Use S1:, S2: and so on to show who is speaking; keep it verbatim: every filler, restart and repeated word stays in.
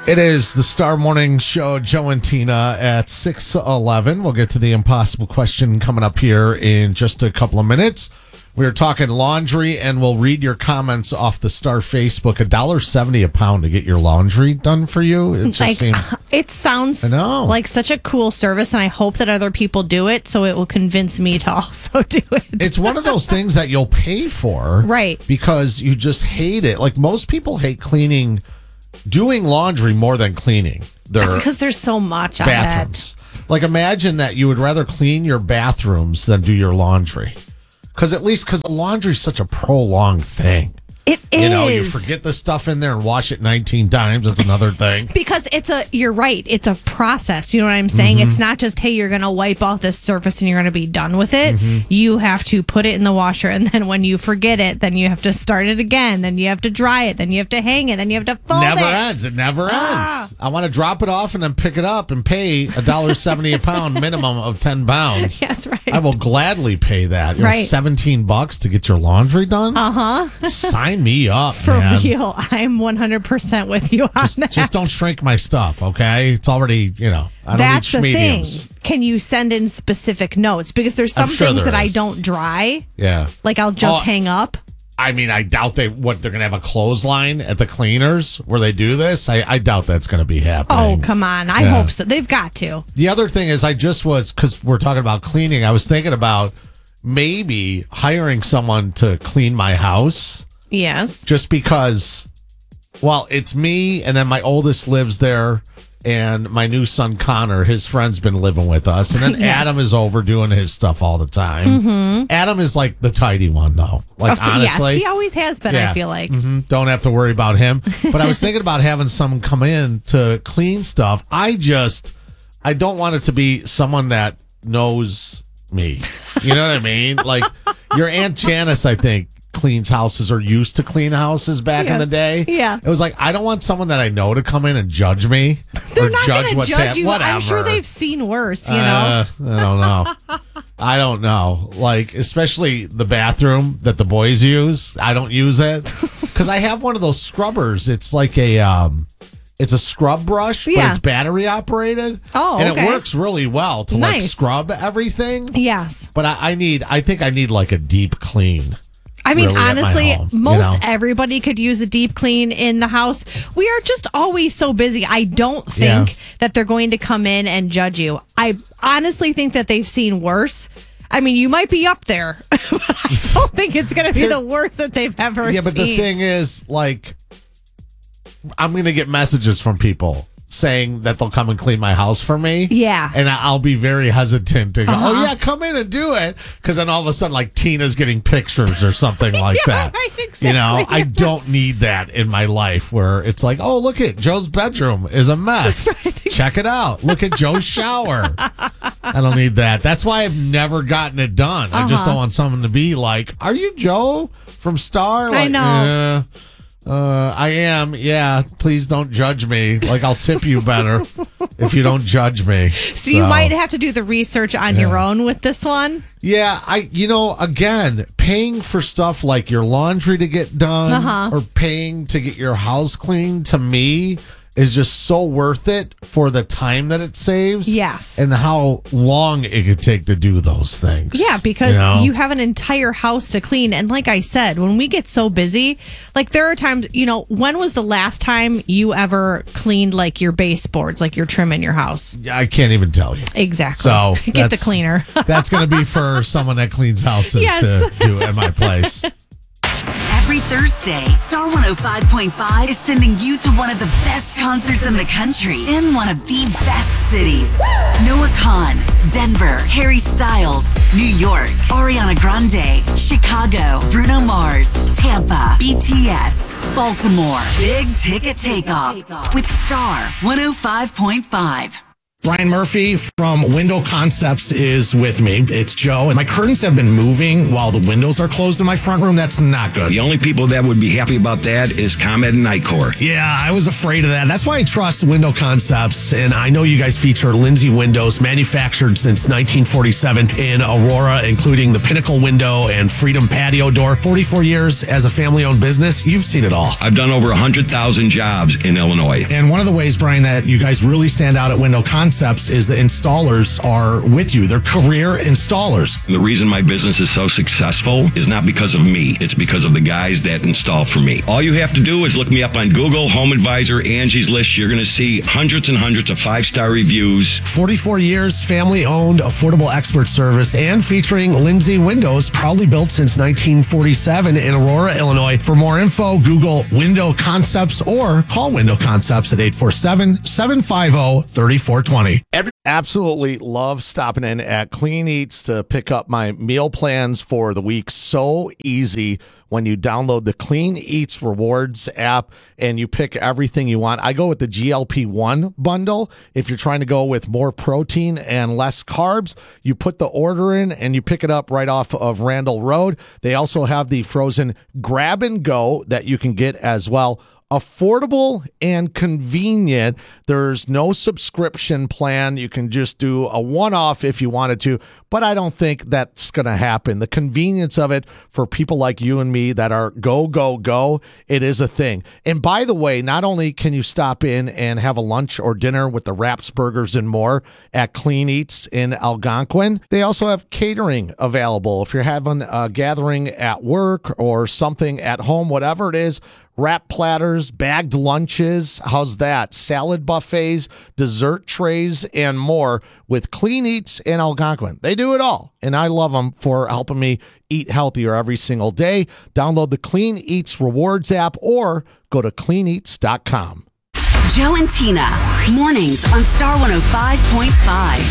S1: It is the Star Morning Show, Joe and Tina at six eleven. We'll get to the impossible question coming up here in just a couple of minutes. We're talking laundry, and we'll read your comments off the Star Facebook. one dollar seventy a pound to get your laundry done for you. It just
S2: like,
S1: seems...
S2: It sounds
S1: I know.
S2: like such a cool service, and I hope that other people do it, so it will convince me to also do it.
S1: It's one of those things that you'll pay for.
S2: Right.
S1: Because you just hate it. Like, most people hate cleaning... doing laundry more than cleaning their
S2: That's because there's so much on
S1: bathrooms. Like, imagine that you would rather clean your bathrooms than do your laundry. Because at least, because the laundry is such a prolonged thing.
S2: It is.
S1: You know, you forget the stuff in there and wash it nineteen times. That's another thing.
S2: Because it's a, you're right, it's a process. You know what I'm saying?
S1: Mm-hmm.
S2: It's not just, hey, you're going to wipe off this surface and you're going to be done with it. Mm-hmm. You have to put it in the washer, and then when you forget it, then you have to start it again. Then you have to dry it. Then you have to hang it. Then you have to fold
S1: Never
S2: it.
S1: ends. It never
S2: Ah.
S1: ends. I want to drop it off and then pick it up and pay one dollar seventy a pound, minimum of ten pounds.
S2: Yes, right.
S1: I will gladly pay that. You know,
S2: Right.
S1: seventeen bucks to get your laundry done?
S2: Uh-huh.
S1: Sign me up,
S2: For
S1: man.
S2: real. I'm one hundred percent with you on
S1: Just,
S2: that.
S1: just don't shrink my stuff, okay? It's already, you know, I don't
S2: That's
S1: need
S2: the thing.
S1: schmediums.
S2: Can you send in specific notes? Because there's some
S1: I'm sure
S2: things
S1: there
S2: that I
S1: is.
S2: don't dry.
S1: Yeah.
S2: Like I'll just
S1: Oh,
S2: hang up.
S1: I mean, I doubt they, what, they're going to have a clothesline at the cleaners where they do this? I, I doubt that's going to be happening.
S2: Oh, come on. I
S1: Yeah.
S2: hope so. They've got to.
S1: The other thing is, I just was, because we're talking about cleaning, I was thinking about maybe hiring someone to clean my house
S2: Yes.
S1: just because, well, it's me, and then my oldest lives there, and my new son, Connor, his friend's been living with us, and then
S2: Yes.
S1: Adam is over doing his stuff all the time.
S2: Mm-hmm.
S1: Adam is like the tidy one, though. Like,
S2: Okay,
S1: honestly.
S2: yes, he always has been,
S1: Yeah.
S2: I feel like.
S1: Mhm. Don't have to worry about him. But I was thinking about having someone come in to clean stuff. I just, I don't want it to be someone that knows me. You know what I mean? Like, your Aunt Janice, I think, cleans houses or used to clean houses back in
S2: Yes.
S1: the day.
S2: Yeah.
S1: It was like, I don't want someone that I know to come in and judge me.
S2: They're
S1: or
S2: not
S1: judge
S2: going to
S1: what's
S2: judge
S1: hap-
S2: you.
S1: Whatever.
S2: I'm sure they've seen worse, you know?
S1: Uh, I don't know. I don't know. Like, especially the bathroom that the boys use. I don't use it because I have one of those scrubbers. It's like a, um, it's a scrub brush, but
S2: Yeah.
S1: it's battery operated.
S2: Oh,
S1: and
S2: okay.
S1: it works really well to like
S2: Nice.
S1: scrub everything.
S2: Yes.
S1: But I, I need, I think I need like a deep clean.
S2: I mean,
S1: really at my
S2: honestly,
S1: home, you
S2: most
S1: know?
S2: everybody could use a deep clean in the house. We are just always so busy. I don't think
S1: Yeah.
S2: that they're going to come in and judge you. I honestly think that they've seen worse. I mean, you might be up there, but I don't think it's going to be the worst that they've ever
S1: Yeah, but
S2: seen.
S1: the thing is, like, I'm going to get messages from people saying that they'll come and clean my house for me.
S2: Yeah.
S1: And I'll be very hesitant to go,
S2: Uh-huh.
S1: oh, yeah, come in and do it. Because then all of a sudden, like, Tina's getting pictures or something like
S2: Yeah,
S1: that.
S2: right, exactly.
S1: You know, I don't need that in my life where it's like, oh, look at Joe's bedroom is a mess. Check it out. Look at Joe's shower. I don't need that. That's why I've never gotten it done. I just
S2: Uh-huh.
S1: don't want someone to be like, are you Joe from Star?
S2: I
S1: Like,
S2: know.
S1: "Yeah, uh, I am. Yeah. Please don't judge me. Like, I'll tip you better if you don't judge me.
S2: So you might have to do the research on your own with this one.
S1: Yeah, I you know, again, paying for stuff like your laundry to get done
S2: Uh-huh.
S1: or paying to get your house cleaned, to me is just so worth it for the time that it saves.
S2: Yes.
S1: And how long it could take to do those things.
S2: Yeah, because
S1: you know?
S2: you have an entire house to clean. And like I said, when we get so busy, like there are times, you know, when was the last time you ever cleaned like your baseboards, like your trim in your house?
S1: I can't even tell you.
S2: Exactly.
S1: So
S2: Get the
S1: that's-
S2: cleaner.
S1: That's going to be for someone that cleans houses
S2: Yes.
S1: to do at my place.
S3: Every Thursday, Star one oh five point five is sending you to one of the best concerts in the country in one of the best cities. Noah Kahan, Denver, Harry Styles, New York, Ariana Grande, Chicago, Bruno Mars, Tampa, B T S, Baltimore. Big ticket takeoff with Star one oh five point five.
S4: Brian Murphy from Window Concepts is with me. It's Joe. And my curtains have been moving while the windows are closed in my front room. That's not good.
S5: The only people that would be happy about that is ComEd and Nitecore.
S4: Yeah, I was afraid of that. That's why I trust Window Concepts. And I know you guys feature Lindsay windows, manufactured since nineteen forty-seven in Aurora, including the Pinnacle window and Freedom patio door. forty-four years as a family-owned business. You've seen it all.
S5: I've done over one hundred thousand jobs in Illinois.
S4: And one of the ways, Brian, that you guys really stand out at Window Concepts is the installers are with you. They're career installers.
S5: The reason my business is so successful is not because of me. It's because of the guys that install for me. All you have to do is look me up on Google, Home Advisor, Angie's List. You're going to see hundreds and hundreds of five-star reviews.
S4: forty-four years, family-owned, affordable expert service, and featuring Lindsay Windows, proudly built since nineteen forty-seven in Aurora, Illinois. For more info, Google Window Concepts or call Window Concepts at eight four seven, seven five zero, three four two zero.
S1: Every, absolutely love stopping in at Clean Eats to pick up my meal plans for the week. So easy when you download the Clean Eats Rewards app and you pick everything you want. I go with the G L P one bundle. If you're trying to go with more protein and less carbs, you put the order in and you pick it up right off of Randall Road. They also have the frozen grab and go that you can get as well. Affordable and convenient. There's no subscription plan. You can just do a one-off if you wanted to, but I don't think that's going to happen. The convenience of it for people like you and me that are go, go, go, it is a thing. And by the way, not only can you stop in and have a lunch or dinner with the wraps, burgers, and more at Clean Eats in Algonquin, they also have catering available. If you're having a gathering at work or something at home, whatever it is, wrap platters, bagged lunches, how's that? Salad buffets, dessert trays, and more with Clean Eats in Algonquin. They do it all, and I love them for helping me eat healthier every single day. Download the Clean Eats Rewards app or go to clean eats dot com.
S3: Joe and Tina, mornings on Star one oh five point five.